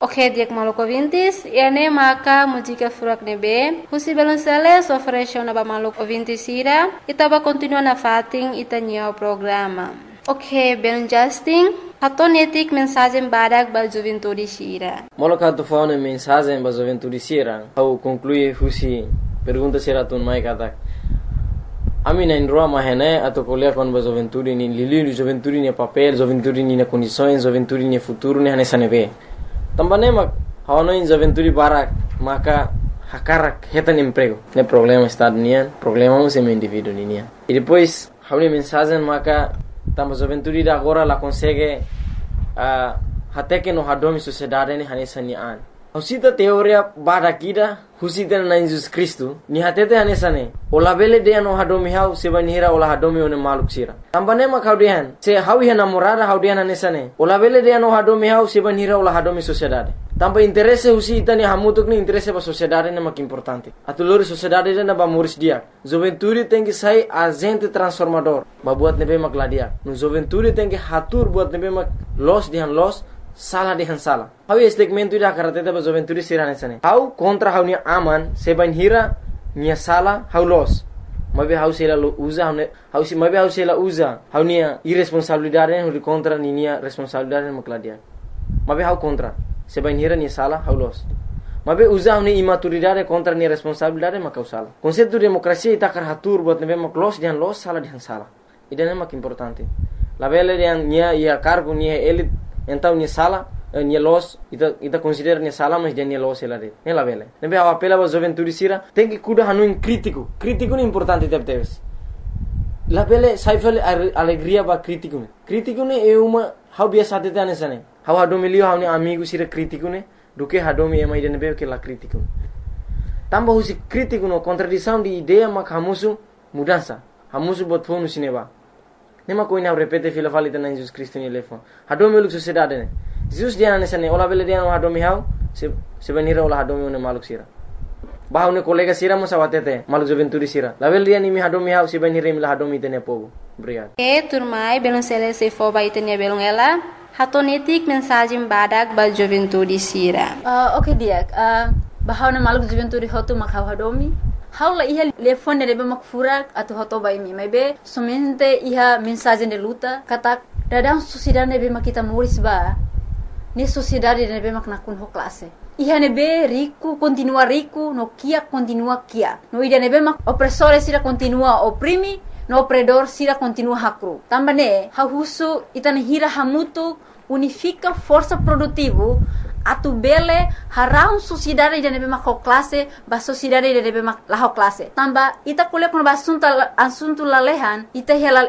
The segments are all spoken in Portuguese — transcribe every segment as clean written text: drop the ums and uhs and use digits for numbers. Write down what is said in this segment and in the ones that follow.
Ok, diak maluco vintis, ene maka música furak nebe, husi belonceles oferece na ba maluco vintis ira, itaba continua na fating itanya o programa. Ok, belon Justin, hatonetik mensagem badak ba juventude sira. Maluco hatu faune mensagem ba juventude sira, au conclui husi pergunta sira tun mai katak. Ami na indroa mahene atau kuliah kon ba juventude ni lili juventude ni papel, juventude ni na condições, juventude ni futuro ni hane sanebe. Tambane mak hawana in juventude barak maka hakarak hetan emprego. Ne problema estado nian, problema mo sem indivíduo nian. E depois hauni mensagem maka tamba juventude da agora la consegue até que no hadomi sociedade ni hane sanian. Husita teoria barakida husita na Jesus Cristo ni hatete hane sane. Ola bele de no hadomi hau sebanira ola hadomi one maluk sira. Tambane mak haudian se hawi hana morada haudian hane sane. Ola bele de no hadomi hau sebanira ola hadomi sociedade. Tamba interesse husita ni hamutuk ni interesse ba sociedade na mak importante. Atulori sociedade na ba muris dia. Juventude tem que sair agente transformador. Ba buat nebe mak ladia. No juventude tem que hatur buat nebe mak los dihan los salah dihan salah. Hau segmento ida karateta ba juventude sirane sane. Hau kontra hau ni aman sebanira nia salah hau los. Mabe hau sela usa hau si mabe hau sela usa hau nia irresponsabilidade hau contra nia responsabilidade makladia. Mabe hau contra sebanira nia salah hau los. Mabe usa hau nia imaturidade contra nia responsabilidade makau salah. Konsepto demokrasia ita karatur buat nebe mak los dihan los salah dihan salah. Ida mak importante. La bele dihan nia ia cargo nia elit então nia salah nia los ita considera nia salah mas dia nia los ela de ela vele nebe a apela ba juventude sira tem que cuidar hanu crítico ni importante teves la vele sai vele alegria ba crítico ne é uma hau biasa tete anesane hau hadomi lio hau ni amigo sira crítico ne do que hadomi ema ida nebe que la crítico tamba husi crítico no contradição de ideia mak hamusu mudança hamusu bot fonu sineba nema ko ina repete fila falita na Jesus Cristo ni lefo hadomi luk sociedade ne Jesus dia na sane ola bele dia no hadomi hau se benira ola hadomi ne maluk sira bahau ne kolega sira mo sawatete maluk juventude sira la bele dia ni mi hadomi hau se benira mi la hadomi tene pogo obrigado turmai belon sele se fo ba itenia belon ela hatonetik mensagem badak ba juventude sira. Ok dia bahau na maluk juventude hotu mak hau hadomi hau la iha telefone rebe mak furak atau hoto ba imi maybe somente iha mensagem de luta kata dadang sociedade nebe mak kita muris ba ni sociedade nebe mak nakun ho classe iha nebe rico continua rico no kia continua kia no ida nebe mak opressore sira continua oprimi no opredor sira continua hakru tambane hau husu itane hira hamutu unifica força produtivo atu bele harau sociedade de nebe mak ho classe ba sociedade de nebe mak la ho classe tamba ita kuliah kon ba assunto lalehan ita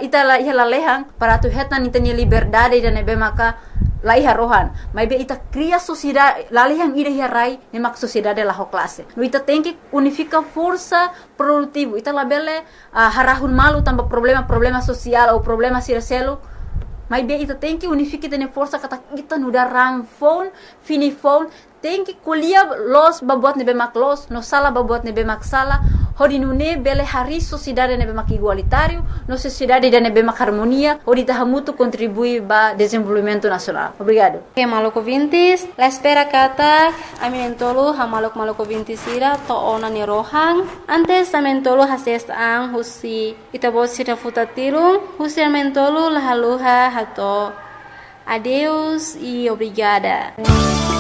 la lehan para tu hetan ita ni liberdade de nebe maka lai harohan mai be ita cria sociedade lalehan ida hirai ne mak sociedade la ho classe no ita tem que unifica força produtivo ita la bele harahun malu tamba problema social ou problema siraselo mas bem, ita tem que unificar tene força kata kita nuda ramfon, finifon, tem que colher los babuat nebe mak los, no sala babuat nebe mak sala, hodi nune bele hari sociedade nebe mak igualitário, no sociedade de nebe mak harmonia, hodi tahamutu contribui ba desenvolvimento nacional. Obrigado. Okay, maluco vintis, la espera kata aminentolo ha maluco vintis ira to ona ni rohang, antes amentolo hases ang husi itabot sira futatirung, husi amentolo lahaluha hato. Adeus e obrigada.